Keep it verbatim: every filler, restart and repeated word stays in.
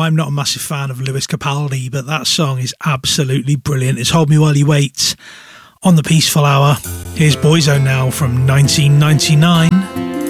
I'm not a massive fan of Lewis Capaldi, but that song is absolutely brilliant. It's Hold Me While You Wait on the Peaceful Hour. Here's Boyzone now from nineteen ninety-nine.